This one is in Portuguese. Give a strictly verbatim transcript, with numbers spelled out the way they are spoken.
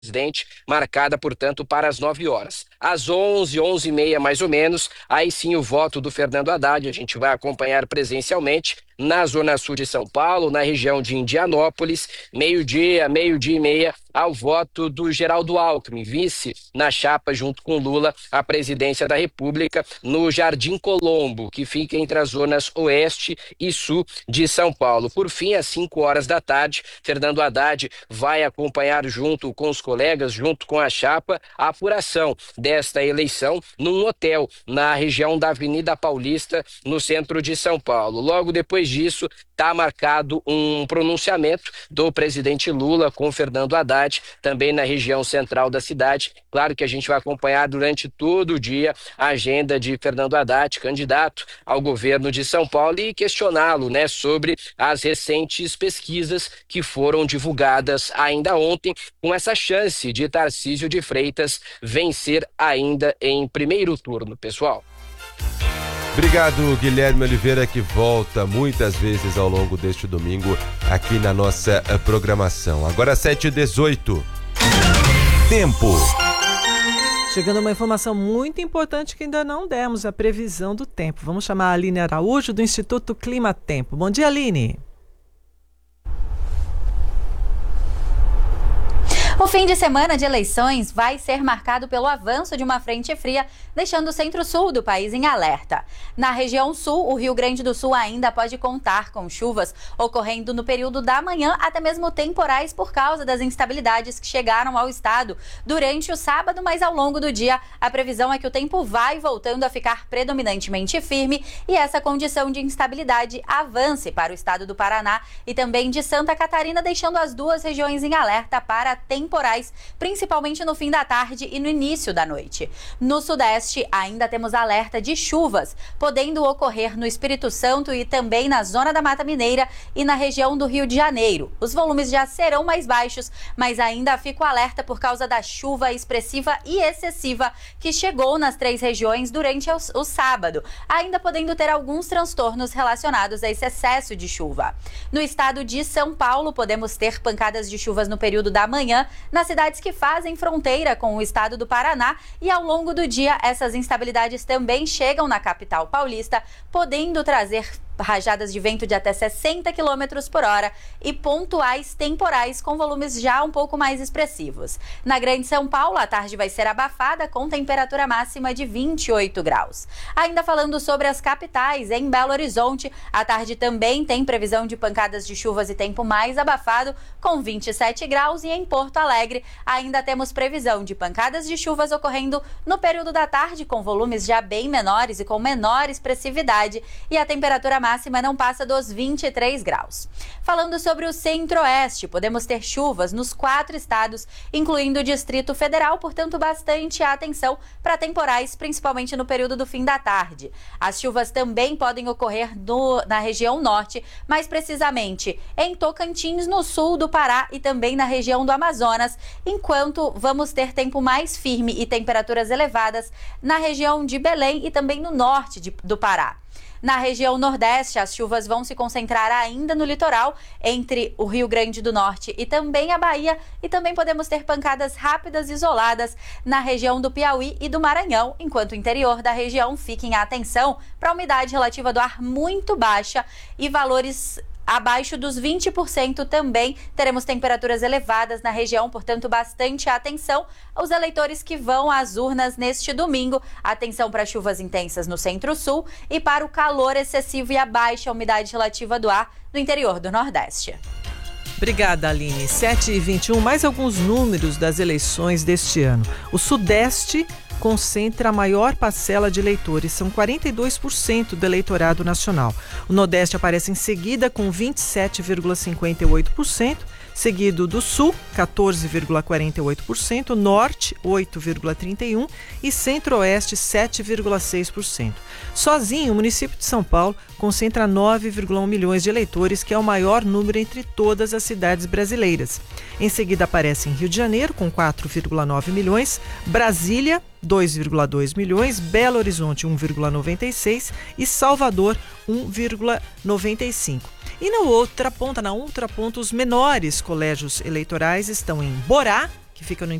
presidente, marcada, portanto, para as nove horas. Às onze, onze e meia, mais ou menos, aí sim o voto do Fernando Haddad, a gente vai acompanhar presencialmente na Zona Sul de São Paulo, na região de Indianópolis, meio-dia, meio-dia e meia, ao voto do Geraldo Alckmin, vice na chapa junto com Lula, a presidência da República, no Jardim Colombo, que fica entre as zonas oeste e sul de São Paulo. Por fim, às cinco horas da tarde, Fernando Haddad vai acompanhar junto com os colegas, junto com a chapa, a apuração desta eleição num hotel na região da Avenida Paulista, no centro de São Paulo. Logo depois disso, está marcado um pronunciamento do presidente Lula com Fernando Haddad, também na região central da cidade. Claro que a gente vai acompanhar durante todo o dia a agenda de Fernando Haddad, candidato ao governo de São Paulo, e questioná-lo, né, sobre as recentes pesquisas que foram divulgadas ainda ontem, com essa chance de Tarcísio de Freitas vencer ainda em primeiro turno, pessoal. Obrigado, Guilherme Oliveira, que volta muitas vezes ao longo deste domingo aqui na nossa programação. Agora sete e dezoito. Tempo. Chegando uma informação muito importante que ainda não demos, a previsão do tempo. Vamos chamar a Aline Araújo, do Instituto Clima Tempo. Bom dia, Aline. O fim de semana de eleições vai ser marcado pelo avanço de uma frente fria, deixando o centro-sul do país em alerta. Na região sul, o Rio Grande do Sul ainda pode contar com chuvas ocorrendo no período da manhã, até mesmo temporais por causa das instabilidades que chegaram ao estado durante o sábado, mas ao longo do dia a previsão é que o tempo vai voltando a ficar predominantemente firme e essa condição de instabilidade avance para o estado do Paraná e também de Santa Catarina, deixando as duas regiões em alerta para temporais. temporais, principalmente no fim da tarde e no início da noite. No sudeste, ainda temos alerta de chuvas, podendo ocorrer no Espírito Santo e também na zona da Mata Mineira e na região do Rio de Janeiro. Os volumes já serão mais baixos, mas ainda fica o alerta por causa da chuva expressiva e excessiva que chegou nas três regiões durante o, o sábado, ainda podendo ter alguns transtornos relacionados a esse excesso de chuva. No estado de São Paulo, podemos ter pancadas de chuvas no período da manhã, nas cidades que fazem fronteira com o estado do Paraná, e ao longo do dia essas instabilidades também chegam na capital paulista, podendo trazer rajadas de vento de até sessenta quilômetros por hora e pontuais temporais com volumes já um pouco mais expressivos. Na Grande São Paulo, a tarde vai ser abafada com temperatura máxima de vinte e oito graus. Ainda falando sobre as capitais, em Belo Horizonte, a tarde também tem previsão de pancadas de chuvas e tempo mais abafado com vinte e sete graus, e em Porto Alegre ainda temos previsão de pancadas de chuvas ocorrendo no período da tarde com volumes já bem menores e com menor expressividade, e a temperatura máxima máxima não passa dos vinte e três graus. Falando sobre o centro-oeste, podemos ter chuvas nos quatro estados, incluindo o Distrito Federal, portanto, bastante atenção para temporais, principalmente no período do fim da tarde. As chuvas também podem ocorrer no, na região norte, mais precisamente em Tocantins, no sul do Pará e também na região do Amazonas, enquanto vamos ter tempo mais firme e temperaturas elevadas na região de Belém e também no norte de, do Pará. Na região nordeste, as chuvas vão se concentrar ainda no litoral, entre o Rio Grande do Norte e também a Bahia, e também podemos ter pancadas rápidas e isoladas na região do Piauí e do Maranhão, enquanto o interior da região fique em atenção para a umidade relativa do ar muito baixa e valores abaixo dos vinte por cento também. Teremos temperaturas elevadas na região, portanto, bastante atenção aos eleitores que vão às urnas neste domingo. Atenção para chuvas intensas no centro-sul e para o calor excessivo e a baixa umidade relativa do ar no interior do Nordeste. Obrigada, Aline. sete e vinte e um, mais alguns números das eleições deste ano. O Sudeste concentra a maior parcela de eleitores, são quarenta e dois por cento do eleitorado nacional. O Nordeste aparece em seguida com vinte e sete vírgula cinquenta e oito por cento, seguido do Sul, quatorze vírgula quarenta e oito por cento, Norte, oito vírgula trinta e um por cento e Centro-Oeste, sete vírgula seis por cento. Sozinho, o município de São Paulo concentra nove vírgula um milhões de eleitores, que é o maior número entre todas as cidades brasileiras. Em seguida aparecem Rio de Janeiro, com quatro vírgula nove milhões, Brasília, dois vírgula dois milhões, Belo Horizonte, um vírgula noventa e seis e Salvador, um vírgula noventa e cinco. E na outra ponta, na outra ponta, os menores colégios eleitorais estão em Borá, que fica no